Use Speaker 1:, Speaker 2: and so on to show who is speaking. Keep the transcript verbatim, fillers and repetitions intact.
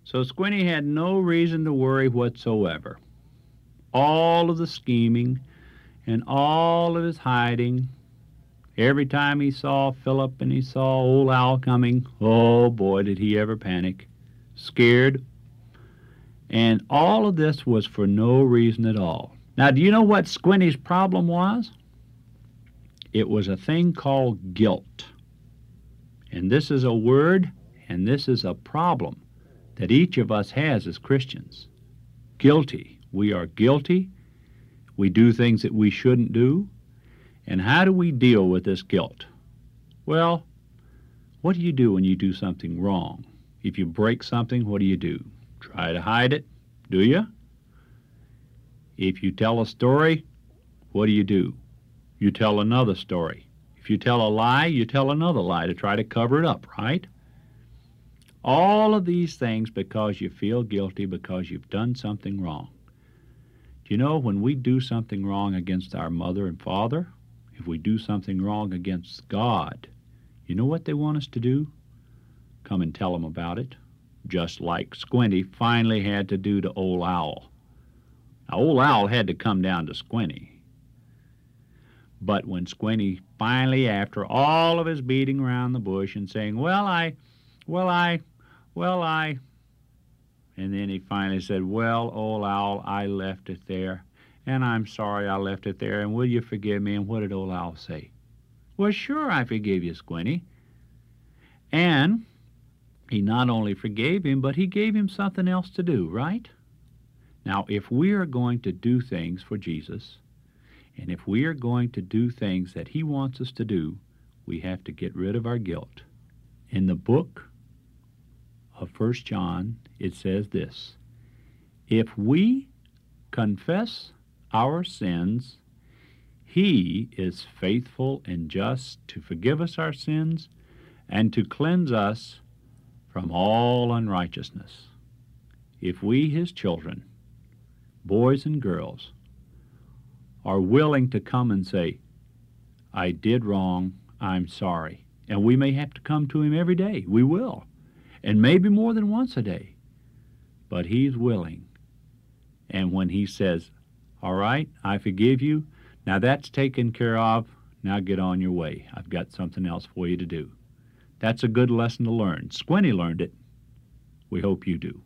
Speaker 1: So Squinty had no reason to worry whatsoever. All of the scheming and all of his hiding, every time he saw Philip and he saw Old Owl coming, oh boy, did he ever panic, scared. And all of this was for no reason at all. Now, do you know what Squinty's problem was? It was a thing called guilt. And this is a word, and this is a problem that each of us has as Christians. Guilty. We are guilty. We do things that we shouldn't do. And how do we deal with this guilt? Well, what do you do when you do something wrong? If you break something, what do you do? Try to hide it, do you? If you tell a story, what do you do? You tell another story. If you tell a lie, you tell another lie to try to cover it up, right? All of these things because you feel guilty because you've done something wrong. Do you know when we do something wrong against our mother and father, if we do something wrong against God, you know what they want us to do? Come and tell them about it, just like Squinty finally had to do to Old Owl. Now, Old Owl had to come down to Squinty. But when Squinty finally, after all of his beating around the bush and saying, well, I, well, I, well, I, and then he finally said, well, Old Owl, I left it there, and I'm sorry I left it there, and will you forgive me? And what did Old Owl say? Well, sure, I forgive you, Squinty. And he not only forgave him, but he gave him something else to do, right? Now, if we are going to do things for Jesus, and if we are going to do things that he wants us to do, we have to get rid of our guilt. In the book of First John, it says this, if we confess our sins, he is faithful and just to forgive us our sins and to cleanse us from all unrighteousness. If we, his children, boys and girls, are willing to come and say, I did wrong, I'm sorry. And we may have to come to him every day. We will. And maybe more than once a day. But he's willing. And when he says, all right, I forgive you, now that's taken care of, now get on your way. I've got something else for you to do. That's a good lesson to learn. Squinty learned it. We hope you do.